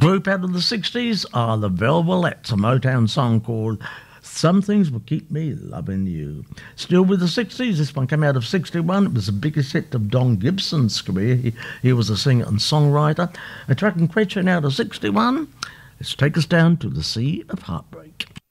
Group out of the 60s are the Velvelettes, a Motown song called Some Things Will Keep Me Loving You. Still with the 60s, this one came out of 61. It was the biggest hit of Don Gibson's career. He was a singer and songwriter. A track and question out of 61. Let's take us down to the Sea of Heartbreak.